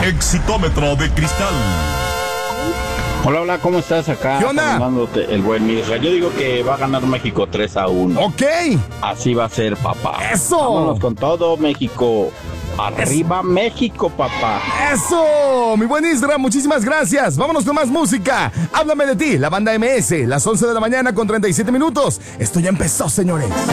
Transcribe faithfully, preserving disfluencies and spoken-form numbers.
Exitómetro de cristal. Hola, hola, ¿cómo estás acá? ¿Qué onda? Saludándote, el buen Misra. Yo digo que va a ganar México tres a uno. Ok. Así va a ser, papá. ¡Eso! Vámonos con todo, México. Arriba, es... México, papá. ¡Eso! Mi buen Isra, muchísimas gracias. Vámonos con más música. Háblame de ti, la banda M S. Las once de la mañana con treinta y siete minutos. Esto ya empezó, señores.